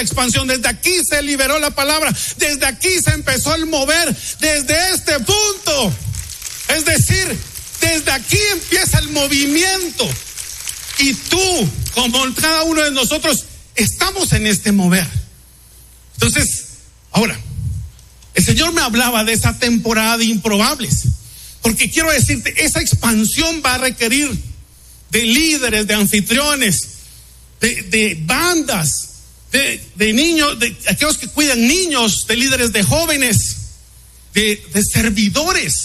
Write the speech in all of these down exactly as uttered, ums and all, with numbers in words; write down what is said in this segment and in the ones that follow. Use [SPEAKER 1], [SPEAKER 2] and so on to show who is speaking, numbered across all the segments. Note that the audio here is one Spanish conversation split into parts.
[SPEAKER 1] expansión, desde aquí se liberó la palabra, desde aquí se empezó el mover, desde este punto. Es decir, desde aquí empieza el movimiento. Y tú, como cada uno de nosotros, estamos en este mover. Entonces, ahora, el Señor me hablaba de esa temporada de improbables, porque quiero decirte, esa expansión va a requerir de líderes, de anfitriones, de, de bandas, de, de niños, de aquellos que cuidan niños, de líderes de jóvenes, de, de servidores,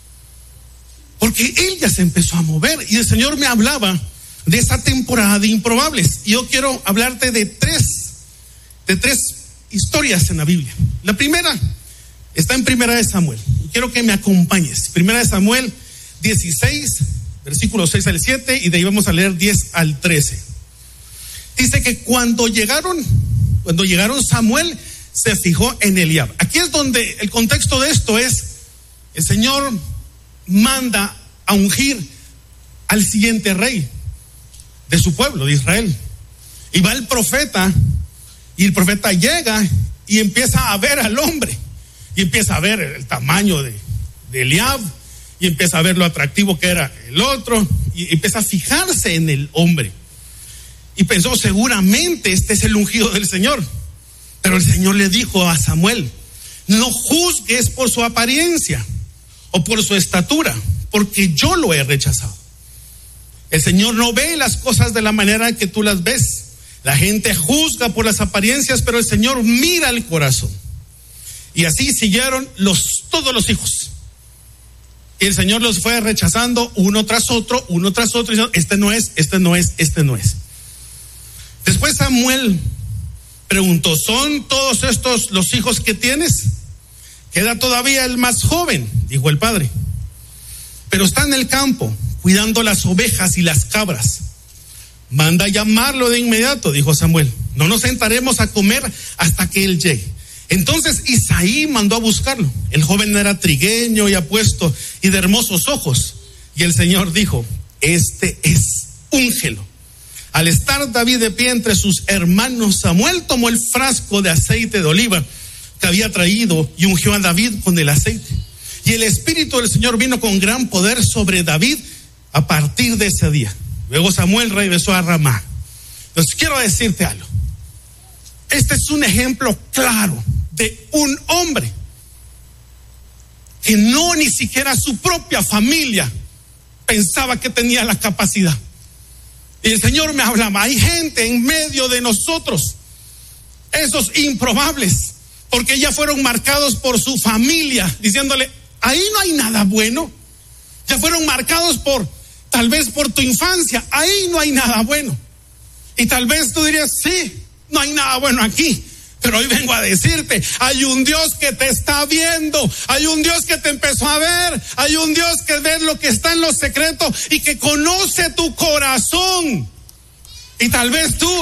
[SPEAKER 1] porque Él ya se empezó a mover y el Señor me hablaba de esa temporada de improbables. Y yo quiero hablarte de tres, de tres historias en la Biblia. La primera está en Primera de Samuel. Quiero que me acompañes. Primera de Samuel dieciséis, versículos seis al siete, y de ahí vamos a leer diez al trece. Dice que cuando llegaron, cuando llegaron Samuel se fijó en Eliab. Aquí es donde el contexto de esto es, el Señor manda a ungir al siguiente rey de su pueblo, de Israel. Y va el profeta, y el profeta llega y empieza a ver al hombre, y empieza a ver el tamaño de, de Eliab, y empieza a ver lo atractivo que era el otro, y empieza a fijarse en el hombre. Y pensó, seguramente este es el ungido del Señor. Pero el Señor le dijo a Samuel, no juzgues por su apariencia o por su estatura, porque yo lo he rechazado. El Señor no ve las cosas de la manera que tú las ves. La gente juzga por las apariencias, pero el Señor mira el corazón. Y así siguieron los, todos los hijos. Y el Señor los fue rechazando uno tras otro, uno tras otro, diciendo, este no es, este no es, este no es. Después Samuel preguntó, ¿son todos estos los hijos que tienes? Queda todavía el más joven, dijo el padre, pero está en el campo cuidando las ovejas y las cabras. Manda llamarlo de inmediato, dijo Samuel. No nos sentaremos a comer hasta que él llegue. Entonces Isaí mandó a buscarlo. El joven era trigueño y apuesto y de hermosos ojos. Y el Señor dijo, este es, úngelo. Al estar David de pie entre sus hermanos, Samuel tomó el frasco de aceite de oliva que había traído y ungió a David con el aceite. Y el Espíritu del Señor vino con gran poder sobre David a partir de ese día. Luego Samuel regresó a Ramá. Entonces quiero decirte algo. Este es un ejemplo claro de un hombre que no ni siquiera su propia familia pensaba que tenía la capacidad. Y el Señor me hablaba, hay gente en medio de nosotros, esos improbables, porque ya fueron marcados por su familia, diciéndole, ahí no hay nada bueno. Ya fueron marcados por, tal vez por tu infancia, ahí no hay nada bueno. Y tal vez tú dirías, sí, no hay nada bueno aquí. Pero hoy vengo a decirte, hay un Dios que te está viendo, hay un Dios que te empezó a ver, hay un Dios que ve lo que está en los secretos y que conoce tu corazón. Y tal vez tú,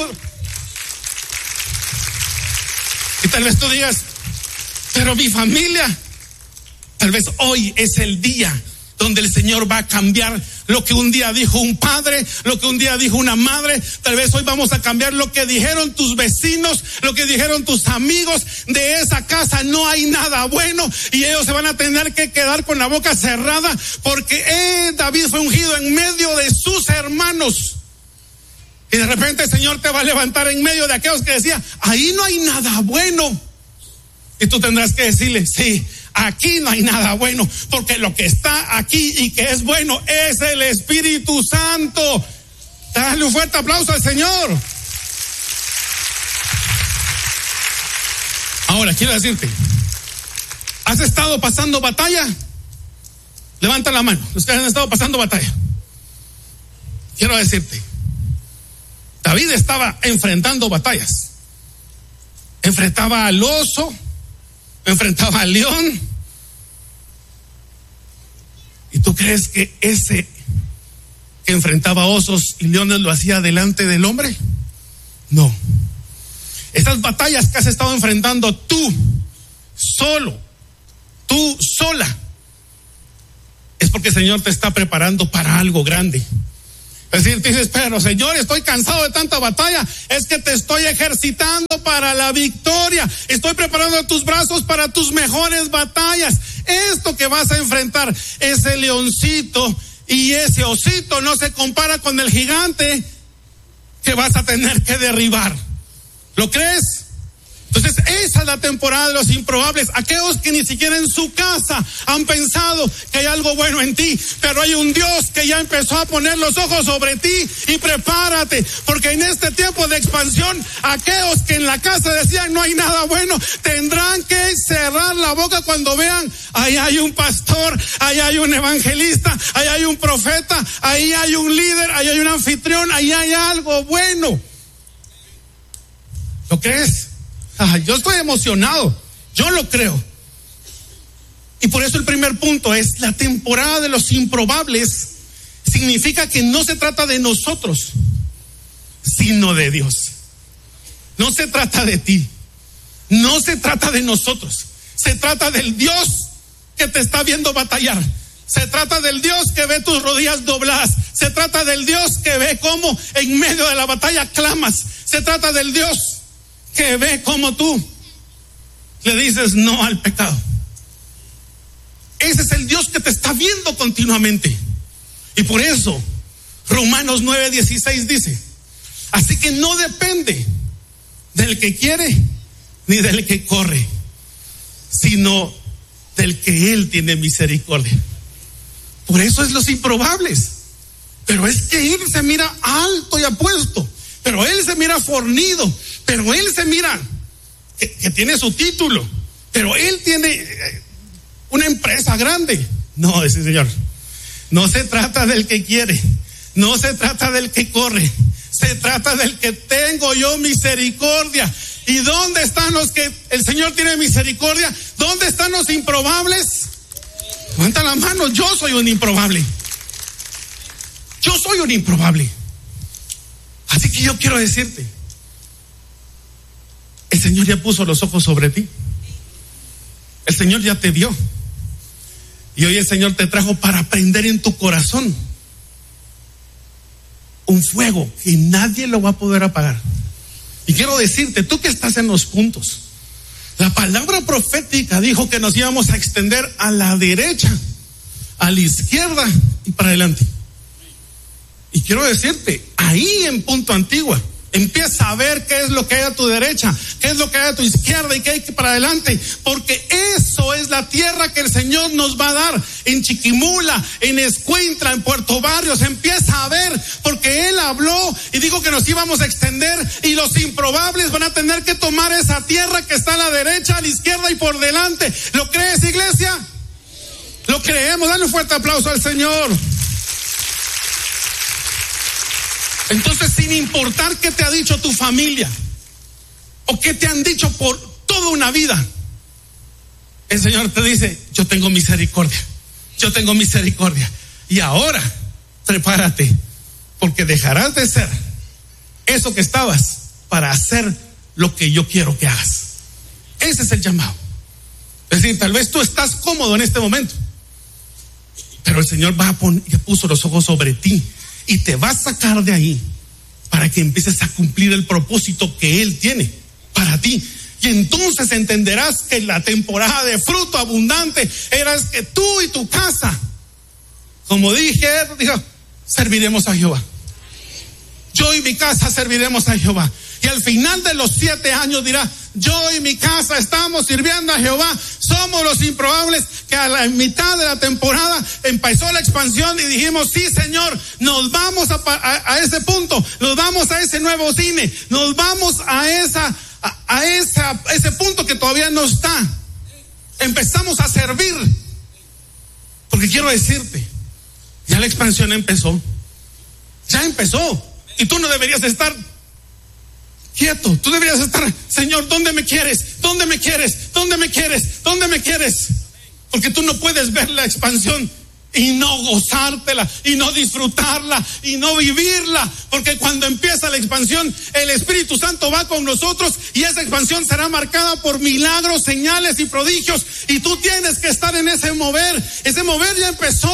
[SPEAKER 1] y tal vez tú digas, pero mi familia, tal vez hoy es el día donde el Señor va a cambiar lo que un día dijo un padre, lo que un día dijo una madre. Tal vez hoy vamos a cambiar lo que dijeron tus vecinos, lo que dijeron tus amigos. De esa casa no hay nada bueno y ellos se van a tener que quedar con la boca cerrada porque eh, David fue ungido en medio de sus hermanos. Y de repente el Señor te va a levantar en medio de aquellos que decían, ahí no hay nada bueno. Y tú tendrás que decirle, sí, aquí no hay nada bueno, porque lo que está aquí y que es bueno es el Espíritu Santo. Dale un fuerte aplauso al Señor. Ahora, quiero decirte, ¿has estado pasando batalla? Levanta la mano, los que han estado pasando batalla. Quiero decirte, David estaba enfrentando batallas. Enfrentaba al oso, enfrentaba al león. ¿Y tú crees que ese que enfrentaba osos y leones lo hacía delante del hombre? No. Esas batallas que has estado enfrentando tú, solo, tú sola, es porque el Señor te está preparando para algo grande. Es decir, te dices, pero Señor, estoy cansado de tanta batalla. Es que te estoy ejercitando para la victoria. Estoy preparando tus brazos para tus mejores batallas. Esto que vas a enfrentar, ese leoncito y ese osito no se compara con el gigante que vas a tener que derribar. ¿Lo crees? Entonces esa es la temporada de los improbables, aquellos que ni siquiera en su casa han pensado que hay algo bueno en ti, pero hay un Dios que ya empezó a poner los ojos sobre ti. Y prepárate, porque en este tiempo de expansión, aquellos que en la casa decían no hay nada bueno, tendrán que cerrar la boca cuando vean, ahí hay un pastor, ahí hay un evangelista, ahí hay un profeta, ahí hay un líder, ahí hay un anfitrión, ahí hay algo bueno. ¿Lo crees? Ay, yo estoy emocionado, yo lo creo. Y por eso el primer punto es la temporada de los improbables. Significa que no se trata de nosotros, sino de Dios. No se trata de ti, no se trata de nosotros, se trata del Dios que te está viendo batallar. Se trata del Dios que ve tus rodillas dobladas. Se trata del Dios que ve cómo en medio de la batalla clamas. Se trata del Dios que ve como tú le dices no al pecado. Ese es el Dios que te está viendo continuamente. Y por eso Romanos nueve dieciséis dice, así que no depende del que quiere ni del que corre, sino del que Él tiene misericordia. Por eso es los improbables. Pero es que Él se mira alto y apuesto, pero Él se mira fornido, pero Él se mira que, que tiene su título, pero Él tiene una empresa grande. No, ese Señor, no se trata del que quiere, no se trata del que corre, se trata del que tengo yo misericordia. ¿Y dónde están los que el Señor tiene misericordia? ¿Dónde están los improbables? Levanta la mano. Yo soy un improbable. Yo soy un improbable. Así que yo quiero decirte, el Señor ya puso los ojos sobre ti. El Señor ya te vio. Y hoy el Señor te trajo para prender en tu corazón un fuego que nadie lo va a poder apagar. Y quiero decirte, tú que estás en los puntos, la palabra profética dijo que nos íbamos a extender a la derecha, a la izquierda y para adelante. Y quiero decirte, ahí en Punto Antigua, empieza a ver qué es lo que hay a tu derecha, qué es lo que hay a tu izquierda y qué hay para adelante, porque eso es la tierra que el Señor nos va a dar. En Chiquimula, en Escuintla, en Puerto Barrios, empieza a ver, porque Él habló y dijo que nos íbamos a extender, y los improbables van a tener que tomar esa tierra que está a la derecha, a la izquierda y por delante. ¿Lo crees, iglesia? Lo creemos. Dale un fuerte aplauso al Señor. Entonces, sin importar qué te ha dicho tu familia o qué te han dicho por toda una vida, el Señor te dice, yo tengo misericordia, yo tengo misericordia. Y ahora, prepárate, porque dejarás de ser eso que estabas para hacer lo que yo quiero que hagas. Ese es el llamado. Es decir, tal vez tú estás cómodo en este momento, pero el Señor va a poner, ya puso los ojos sobre ti y te va a sacar de ahí para que empieces a cumplir el propósito que Él tiene para ti. Y entonces entenderás que la temporada de fruto abundante era que tú y tu casa, como dije, dijo, serviremos a Jehová. Yo y mi casa serviremos a Jehová. Y al final de los siete años dirá, yo y mi casa estamos sirviendo a Jehová. Somos los improbables que a la mitad de la temporada empezó la expansión y dijimos, sí, Señor, nos vamos a, a, a ese punto, nos vamos a ese nuevo cine, nos vamos a esa, a, a esa, a ese punto que todavía no está. Empezamos a servir. Porque quiero decirte, ya la expansión empezó. Ya empezó. Y tú no deberías estar quieto, tú deberías estar, Señor, ¿dónde me quieres? ¿Dónde me quieres? ¿Dónde me quieres? ¿Dónde me quieres? Porque tú no puedes ver la expansión y no gozártela, y no disfrutarla, y no vivirla, porque cuando empieza la expansión, el Espíritu Santo va con nosotros, y esa expansión será marcada por milagros, señales y prodigios, y tú tienes que estar en ese mover. Ese mover ya empezó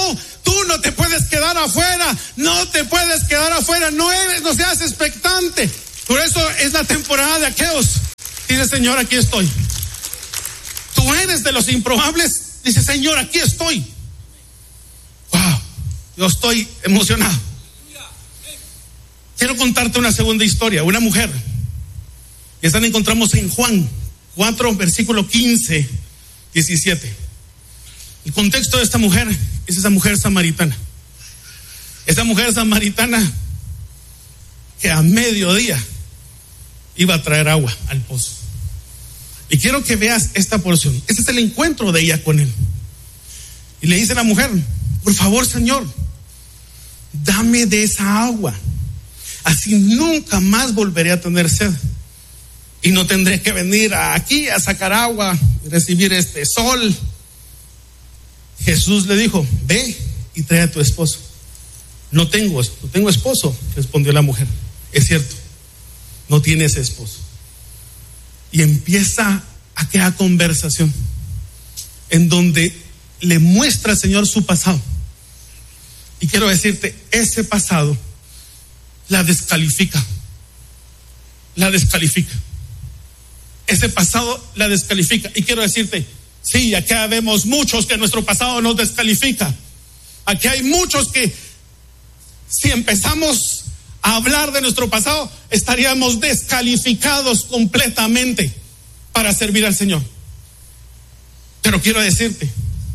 [SPEAKER 1] Tú no te puedes quedar afuera, no te puedes quedar afuera, no eres, no seas expectante. Por eso es la temporada de aquellos. Dice, Señor, aquí estoy. Tú eres de los improbables. Dice, Señor, aquí estoy. Wow, yo estoy emocionado. Quiero contarte una segunda historia. Una mujer, y esta la encontramos en Juan cuatro, versículo quince, diecisiete. El contexto de esta mujer es esa mujer samaritana. Esa mujer samaritana que a mediodía iba a traer agua al pozo. Y quiero que veas esta porción. Este es el encuentro de ella con él. Y le dice a la mujer, por favor, Señor, dame de esa agua. Así nunca más volveré a tener sed. Y no tendré que venir aquí a sacar agua y recibir este sol. Jesús le dijo, ve y trae a tu esposo. No tengo, no tengo esposo, respondió la mujer. Es cierto, no tiene ese esposo. Y empieza aquella conversación en donde le muestra al Señor su pasado. Y quiero decirte, ese pasado la descalifica. La descalifica. Ese pasado la descalifica. Y quiero decirte, sí, aquí vemos muchos que nuestro pasado nos descalifica. Aquí hay muchos que si empezamos a hablar de nuestro pasado, estaríamos descalificados completamente para servir al Señor. Pero quiero decirte,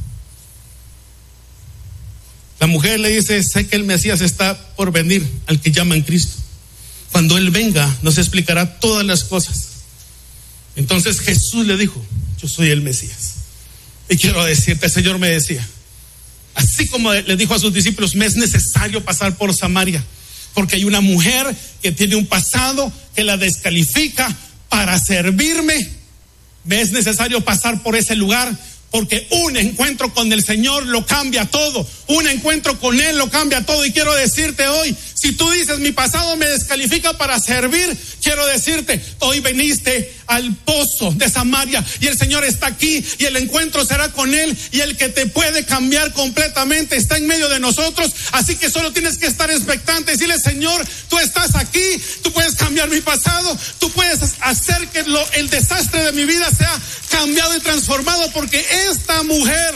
[SPEAKER 1] la mujer le dice, sé que el Mesías está por venir, al que llaman Cristo. Cuando Él venga, nos explicará todas las cosas. Entonces Jesús le dijo, yo soy el Mesías. Y quiero decirte, el Señor me decía, así como le dijo a sus discípulos, me es necesario pasar por Samaria, porque hay una mujer que tiene un pasado que la descalifica para servirme. Me es necesario pasar por ese lugar, porque un encuentro con el Señor lo cambia todo. Un encuentro con Él lo cambia todo. Y quiero decirte hoy, si tú dices mi pasado me descalifica para servir, quiero decirte, hoy veniste al pozo de Samaria y el Señor está aquí y el encuentro será con Él, y el que te puede cambiar completamente está en medio de nosotros. Así que solo tienes que estar expectante y decirle, Señor, tú estás aquí, tú puedes cambiar mi pasado, tú puedes hacer que lo, el desastre de mi vida sea cambiado y transformado, porque esta mujer,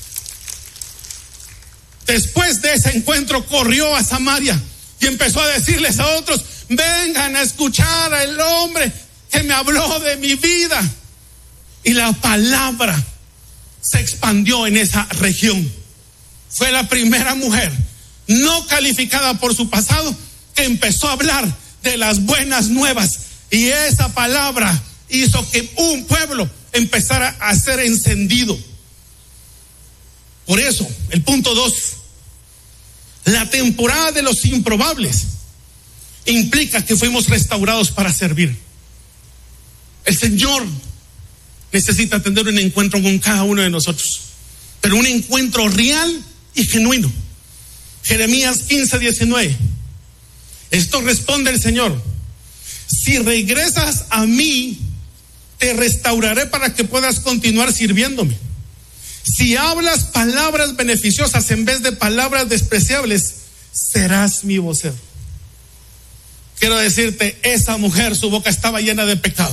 [SPEAKER 1] después de ese encuentro, corrió a Samaria y empezó a decirles a otros, vengan a escuchar al hombre que me habló de mi vida. Y la palabra se expandió en esa región. Fue la primera mujer no calificada por su pasado que empezó a hablar de las buenas nuevas, y esa palabra hizo que un pueblo empezara a ser encendido. Por eso, el punto dos, la temporada de los improbables implica que fuimos restaurados para servir. El Señor necesita tener un encuentro con cada uno de nosotros, pero un encuentro real y genuino. Jeremías quince, diecinueve. Esto responde el Señor: si regresas a mí, te restauraré para que puedas continuar sirviéndome. Si hablas palabras beneficiosas en vez de palabras despreciables, serás mi vocero. Quiero decirte, esa mujer, su boca estaba llena de pecado.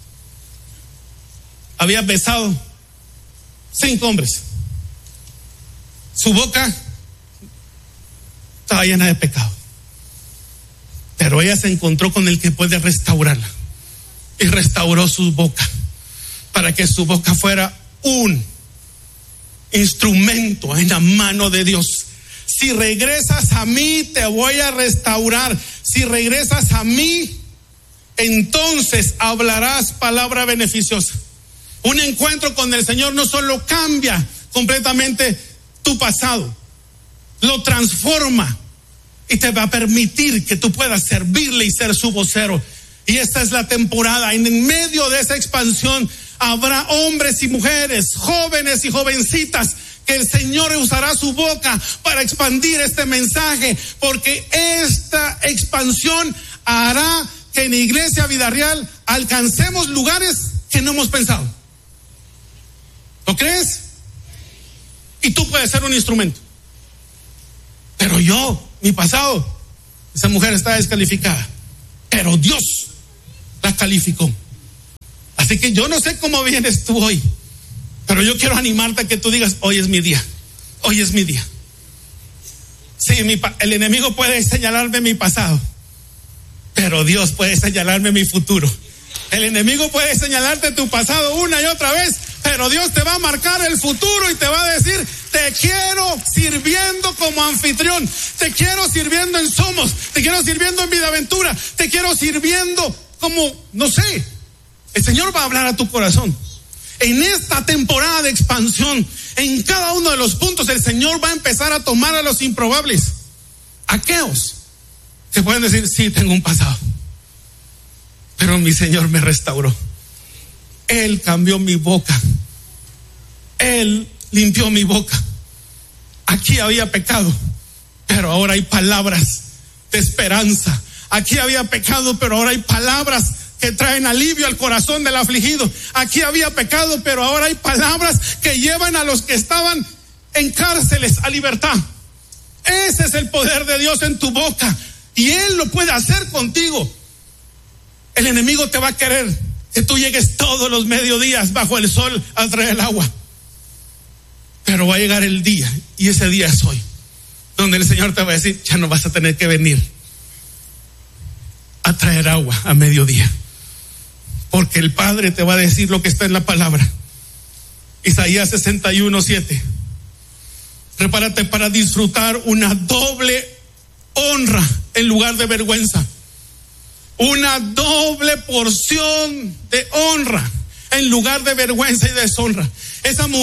[SPEAKER 1] Había besado cinco hombres. Su boca estaba llena de pecado. Pero ella se encontró con el que puede restaurarla. Y restauró su boca para que su boca fuera un instrumento en la mano de Dios. Si regresas a mí, te voy a restaurar. Si regresas a mí, entonces hablarás palabra beneficiosa. Un encuentro con el Señor no solo cambia completamente tu pasado, lo transforma y te va a permitir que tú puedas servirle y ser su vocero. Y esta es la temporada. En medio de esa expansión habrá hombres y mujeres, jóvenes y jovencitas, que el Señor usará su boca para expandir este mensaje, porque esta expansión hará que en Iglesia Vida Real alcancemos lugares que no hemos pensado. ¿Lo crees? Y tú puedes ser un instrumento. yo, mi pasado, esa mujer está descalificada. Pero Dios la calificó. Así que yo no sé cómo vienes tú hoy, pero yo quiero animarte a que tú digas, hoy es mi día, hoy es mi día. Sí, mi, el enemigo puede señalarme mi pasado, pero Dios puede señalarme mi futuro. El enemigo puede señalarte tu pasado una y otra vez, pero Dios te va a marcar el futuro y te va a decir, te quiero sirviendo como anfitrión, te quiero sirviendo en Somos, te quiero sirviendo en Vidaventura, te quiero sirviendo como, no sé, el Señor va a hablar a tu corazón. En esta temporada de expansión, en cada uno de los puntos, el Señor va a empezar a tomar a los improbables, aquellos que pueden decir, sí, tengo un pasado, pero mi Señor me restauró. Él cambió mi boca, Él limpió mi boca. Aquí había pecado, pero ahora hay palabras de esperanza. Aquí había pecado, pero ahora hay palabras que traen alivio al corazón del afligido. Aquí había pecado, pero ahora hay palabras que llevan a los que estaban en cárceles a libertad. Ese es el poder de Dios en tu boca, y Él lo puede hacer contigo. El enemigo te va a querer que tú llegues todos los mediodías bajo el sol a traer el agua, pero va a llegar el día, y ese día es hoy, donde el Señor te va a decir, ya no vas a tener que venir a traer agua a mediodía, porque el Padre te va a decir lo que está en la palabra. Isaías sesenta y uno, siete. Prepárate para disfrutar una doble honra en lugar de vergüenza. Una doble porción de honra en lugar de vergüenza y deshonra. Esa mujer